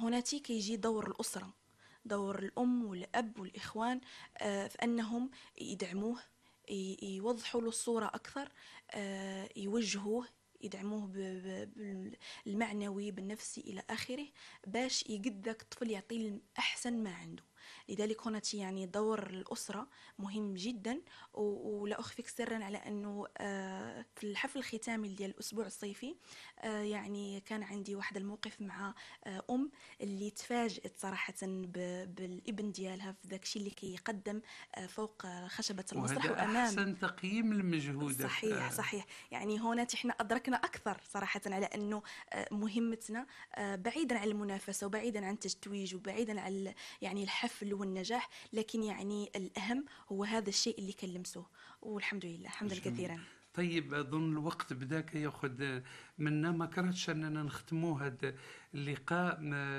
هناتي كيجي دور الأسرة، دور الأم والأب والإخوان، في أنهم يدعموه، يوضحوا له الصورة أكثر، يوجهوه، يدعموه بالمعنوي بالنفسي إلى آخره، باش يقد ذاك الطفل يعطي أحسن ما عنده. لذلك هنا يعني دور الأسرة مهم جدا. ولا أخفيك سرا على أنه في الحفل الختامي ديال الأسبوع الصيفي يعني كان عندي واحد الموقف مع أم اللي تفاجأت صراحة بالابن ديالها في داك الشيء اللي كيقدم فوق خشبة المسرح وهذا وأمام. أحسن تقييم المجهود. صحيح صحيح. يعني هنا احنا أدركنا أكثر صراحة على أنه مهمتنا بعيدا عن المنافسة وبعيدا عن التتويج وبعيدا عن يعني الحفل والنجاح، لكن يعني الأهم هو هذا الشيء اللي كنلمسه، والحمد لله حمدا جميل. كثيرا. طيب أظن الوقت بداك يأخذ منا، ما كرهتش أننا نختموا هذا اللقاء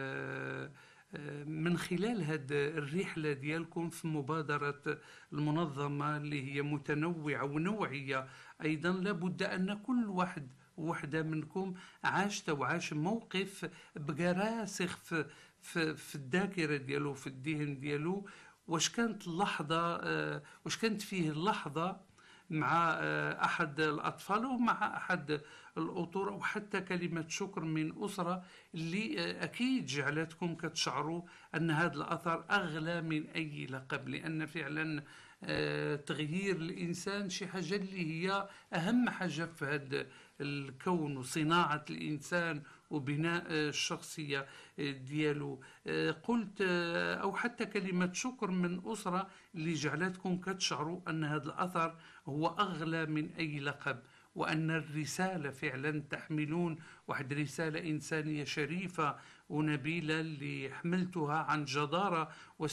من خلال هذه الرحلة ديالكم في مبادرة المنظمة اللي هي متنوعة ونوعية أيضا. لابد أن كل واحد وحدة منكم عاش موقف بقى راسخ في الذاكرة ديالو، في الذهن ديالو. واش كانت اللحظة، واش كانت فيه اللحظة مع أحد الأطفال ومع أحد الأطر، أو حتى كلمة شكر من أسرة اللي أكيد جعلتكم كتشعروا أن هذا الأثر أغلى من أي لقب. لأن فعلا تغيير الإنسان شي حاجة اللي هي أهم حاجة في هذا الكون، وصناعة الإنسان وبناء الشخصية ديالو. قلت أو حتى كلمة شكر من أسرة اللي جعلتكم كتشعروا أن هذا الأثر هو أغلى من أي لقب، وأن الرسالة فعلا تحملون واحد رسالة إنسانية شريفة ونبيلة اللي حملتها عن جدارة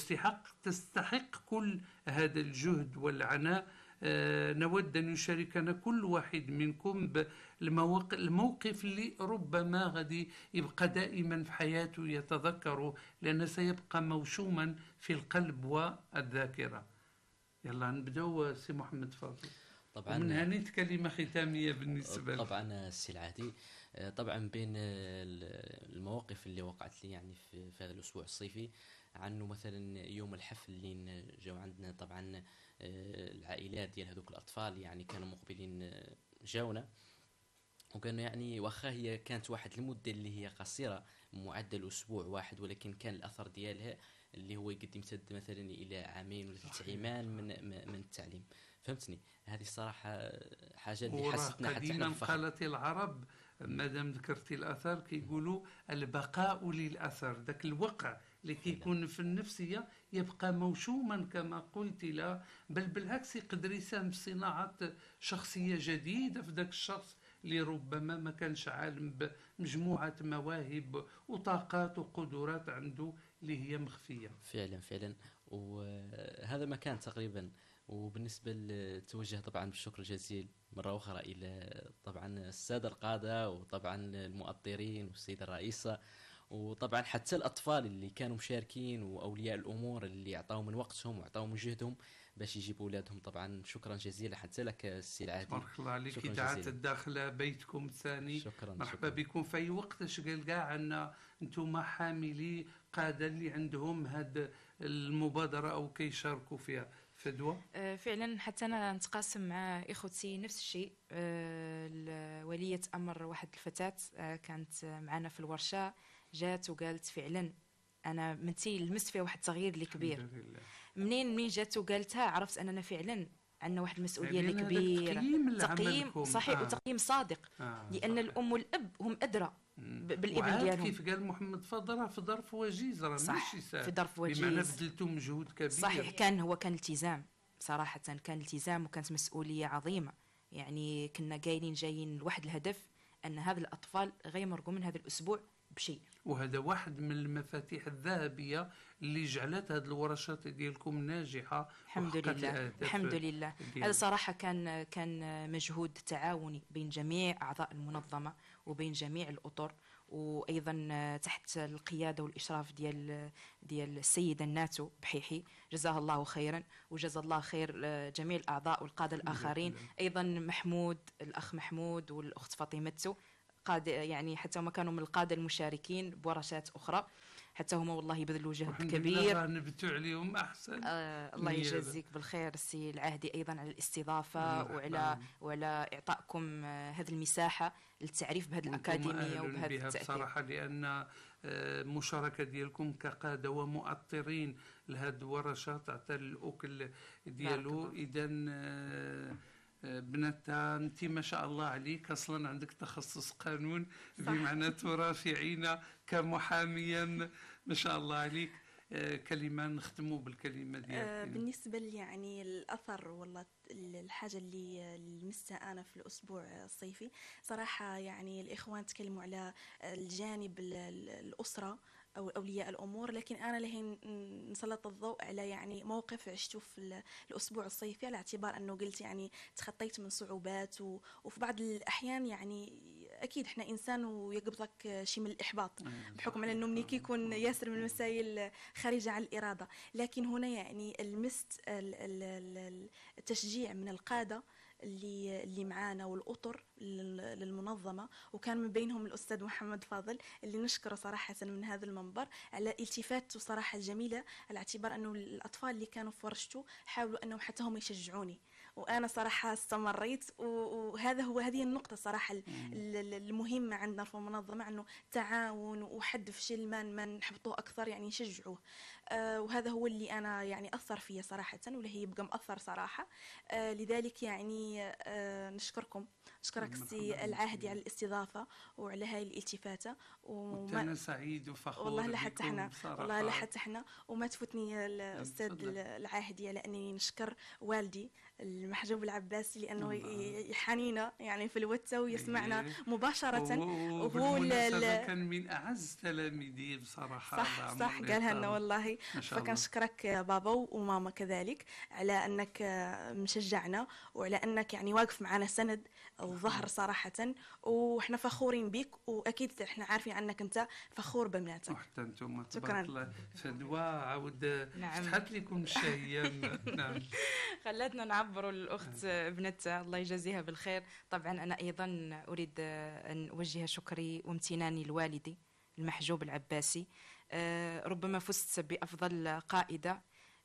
تستحق كل هذا الجهد والعناء. نود أن يشاركنا كل واحد منكم بالموقف اللي ربما غادي يبقى دائما في حياته يتذكره، لأنه سيبقى موشوما في القلب والذاكرة. يلا نبدأ سي محمد فاضل. طبعا ومن هنا كلمة ختامية بالنسبة لك. طبعا السي العادي، طبعا بين المواقف اللي وقعت لي يعني في هذا الأسبوع الصيفي، عنه مثلا يوم الحفل اللي جاو عندنا طبعا العائلات ديال هذوك الأطفال، يعني كانوا مقبلين جاونا، وكانوا يعني واخا هي كانت واحد المدة اللي هي قصيرة، معدل أسبوع واحد، ولكن كان الأثر ديالها اللي هو يقد يمتد مثلا إلى عامين ولا 3 أيام من التعليم. فهمتني؟ هذه الصراحة حاجة اللي حستنا حتى قديما قالت العرب مادام ذكرتي الأثر كيقولوا البقاء للأثر، ذاك الوقع اللي كيكون في النفسية يبقى موشوما كما قلت. لا بل بالعكس يقدر يساهم في صناعة شخصية جديدة في ذاك الشخص اللي ربما ما كانش عالم بمجموعة مواهب وطاقات وقدرات عنده اللي هي مخفية. فعلا وهذا ما كان تقريبا. وبالنسبة للتوجه طبعا بالشكر الجزيل مرة أخرى إلى طبعا السادة القادة، وطبعا المؤطرين والسيدة الرئيسة، وطبعا حتى الأطفال اللي كانوا مشاركين، وأولياء الأمور اللي أعطاوا من وقتهم وأعطاوا من جهدهم باش يجيبوا أولادهم. طبعا شكرا جزيلا حتى لك السي العادي. تبارك الله عليك. إذاعة الداخلة بيتكم الثاني. مرحبا بكم في أي وقت. شقال كاع أن أنتم حاملي قادة اللي عندهم هاد المبادرة أو كيشاركوا فيها. فدوى. فعلا حتى أنا نتقاسم مع إخوتي نفس الشيء. ولية أمر واحد الفتاة كانت معنا في الورشة، جات وقالت فعلا أنا منتي لمست فيها واحد التغيير اللي كبير. منين جات وقالتها عرفت أننا فعلا عندنا واحد المسؤولية اللي كبيرة. تقييم صحيح وتقييم صادق. لأن صحيح. الأم والأب هم أدرى بالابن ديالهم. كيف قال محمد فضل في ظرف وجيز، راه ماشي سهل. في ظرف وجيز بمعنى بذلتوا مجهود كبير. صحيح. كان التزام صراحة، كان التزام وكانت مسؤولية عظيمة. يعني كنا جايين لواحد الهدف، أن هذا الأطفال غيمرقوا من هذا الأسبوع بشيء. وهذا واحد من المفاتيح الذهبية اللي جعلت هذه الورشات ديالكم ناجحة. الحمد لله الحمد لله. هذا صراحة كان مجهود تعاوني بين جميع أعضاء المنظمة وبين جميع الأطر، وأيضا تحت القيادة والإشراف ديال السيدة الناتو بحيحي، جزاها الله خيرا، وجزا الله خير جميع الأعضاء والقادة الآخرين. أيضا الأخ محمود والأخت فاطمة قادة، يعني حتى هما كانوا من القادة المشاركين بورشات أخرى، حتى هما والله يبذلوا جهد والحمد كبير. لله نبتوا عليهم أحسن الله نيابة. يجازيك بالخير السي العاهدي أيضا على الاستضافة مرحبا. وعلى إعطائكم هذه المساحة للتعريف بهذه وانتم الأكاديمية أهل وبهذا بها التأثير. بصراحة، لأن المشاركة ديالكم كقادة ومؤطرين لهذه الورشات تاع الأكل ديالو. إذا بنتا انت ما شاء الله عليك، اصلا عندك تخصص قانون، بمعنى ترافعين كمحاميا، ما شاء الله عليك. كلمة نختموا بالكلمة ديالك. بالنسبة لي يعني الأثر والله الحاجة اللي لمستها أنا في الأسبوع الصيفي صراحة، يعني الإخوان تكلموا على الجانب الأسرة أو أولياء الأمور، لكن أنا لهين نسلط الضوء على يعني موقف عشته في الأسبوع الصيفي، على اعتبار أنه قلت يعني تخطيت من صعوبات وفي بعض الأحيان يعني أكيد إحنا إنسان ويقبضك شيء من الإحباط بحكم على أنه منك يكون ياسر من المسائل خارجة عن الإرادة. لكن هنا يعني لمست التشجيع من القادة اللي معانا والأطر للمنظمة، وكان من بينهم الأستاذ محمد فاضل اللي نشكره صراحة من هذا المنبر على التفاته صراحة الجميلة، على اعتبار أنه الأطفال اللي كانوا في ورشته حاولوا أنهم حتى هم يشجعوني، وأنا صراحة استمريت. هذه النقطة صراحة المهمة عندنا في المنظمة، أنه تعاون وحد في شيء ما نحبطوه أكثر، يعني نشجعوه. وهذا هو اللي أنا يعني أثر فيا صراحة، ولا هي يبقى مأثر صراحة. لذلك يعني نشكرك سي العاهدي على الاستضافة وعلى هاي الالتفاتة. أنا سعيد وفخور والله لحتى احنا، بصراحة. والله لحتى احنا، وما تفوتني الأستاذ العاهدي على أني نشكر والدي المحجوب العباسي، لأنه يحانينا يعني في الوتة ويسمعنا مباشرة. وهو كان من أعز تلاميذي بصراحة. صح قالها لنا والله. فكنشكرك بابا وماما كذلك على أنك مشجعنا، وعلى أنك يعني واقف معنا سند الظهر صراحة، وإحنا فخورين بك، وأكيد إحنا عارفين عنك أنت فخور ببناتك. وحتى أنتم تبارك الله فدوى عاود فتحت لكم الشهية. نعم. خلتنا نعبروا الأخت ابنتها، الله يجازيها بالخير. طبعا أنا أيضا أريد أن أوجه شكري وامتناني لوالدي المحجوب العباسي. ربما فزت بأفضل قائدة،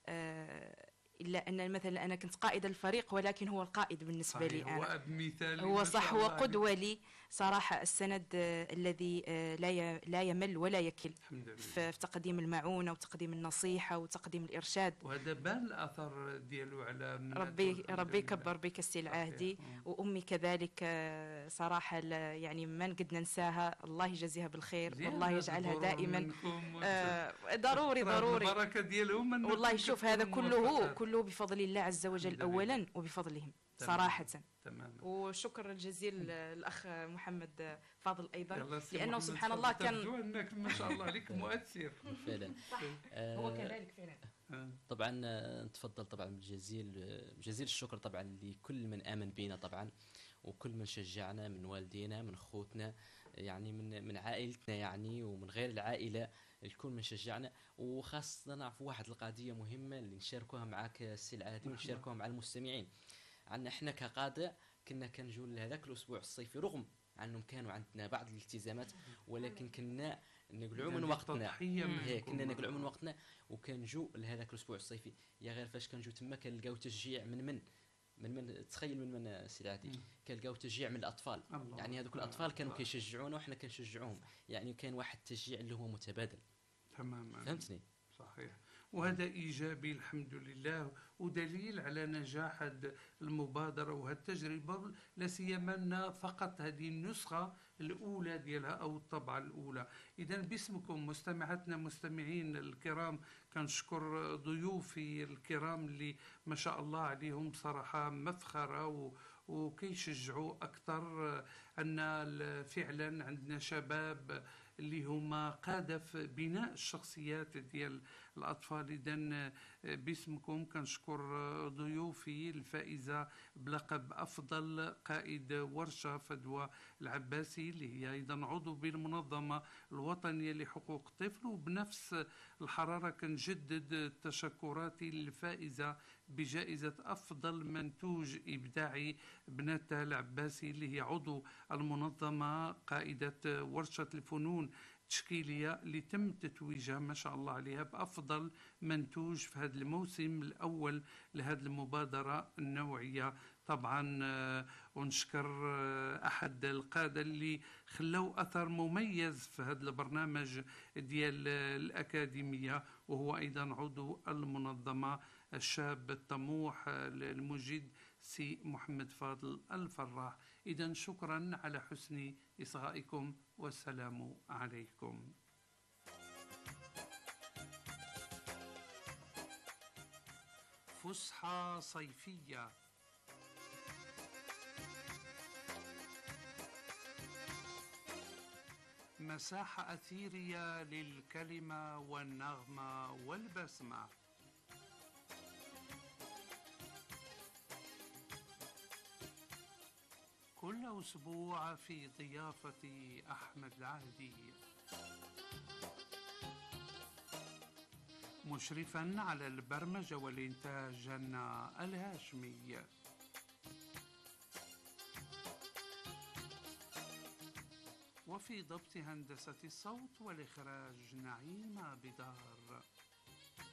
إلا أن مثلا أنا كنت قائدة الفريق، ولكن هو القائد بالنسبة لي أنا. هو أب مثالي، هو صح، هو قدوة لي صراحة، السند الذي لا يمل ولا يكل في تقديم المعونة وتقديم النصيحة وتقديم الإرشاد. وهذا بان الأثر ديالو على ربي يكبر بك السي العاهدي. وأمي كذلك صراحة يعني ما نقد ننساها، الله يجزيها بالخير والله يجعلها دائما. ضروري البركة ديالهم والله. شوف هذا كله بفضل الله عز وجل أولا، وبفضلهم صراحة. تمام. وشكر الجزيل الأخ محمد فاضل أيضا، لأنه سبحان الله كان أنك ما شاء الله عليك مؤثر فعلا. هو كذلك فعلا. طبعا تفضل طبعا جزيل الشكر طبعا لكل من آمن بنا طبعا، وكل من شجعنا من والدينا من أخوتنا، يعني من عائلتنا يعني، ومن غير العائلة الكل من شجعنا. وخاصة نعرف واحد القضية مهمة اللي نشاركوها معك السي العاهدي ونشاركوها مع المستمعين. عندنا احنا كقادة كنا كنجوا لهذاك الأسبوع الصيفي، رغم أنهم كانوا عندنا بعض الالتزامات، ولكن كنا نقلعوا من وقتنا. كنا نقلعوا من وقتنا وكنجوا لهذاك الأسبوع الصيفي. يا غير فاش كنجوا تما كنلقاو تشجيع من تخيل من سي العاهدي، كنلقاو تشجيع من الأطفال. يعني هذوك الأطفال كانوا كيشجعونا وحنا كنشجعوهم، يعني كان واحد التشجيع اللي هو متبادل. تماما. فهمتني؟ صحيح. وهذا إيجابي الحمد لله، ودليل على نجاح هذه المبادرة وهذه التجربة، لا سيما أن فقط هذه النسخة الأولى ديالها أو الطبعة الأولى. إذا باسمكم مستمعاتنا مستمعين الكرام، كنشكر ضيوفي الكرام اللي ما شاء الله عليهم صراحة مفخرة وكيشجعوا أكثر أن فعلا عندنا شباب اللي هما قادة في بناء الشخصيات ديال الأطفال. إذن باسمكم كنشكر ضيوفي الفائزة بلقب أفضل قائد ورشة فدوى العباسي، اللي هي أيضا عضو بالمنظمة الوطنية لحقوق الطفل. وبنفس الحرارة كنجدد تشكراتي للفائزة بجائزة أفضل منتوج إبداعي بنتا العباسي، اللي هي عضو المنظمة، قائدة ورشة الفنون التشكيلية، اللي تم تتويجها ما شاء الله عليها بأفضل منتوج في هذا الموسم الأول لهذه المبادرة النوعية. طبعا ونشكر أحد القادة اللي خلوا أثر مميز في هذا البرنامج ديال الأكاديمية، وهو أيضا عضو المنظمة الشاب الطموح المجيد سي محمد فاضل الفراح. إذا شكرا على حسن إصغائكم، والسلام عليكم. فسحة صيفية. مساحة أثيرية للكلمة والنغمة والبسمة. كل أسبوع في ضيافة أحمد العهدي، مشرفا على البرمجة والإنتاج جنة الهاشمي. وفي ضبط هندسة الصوت والإخراج نعيمة بدار.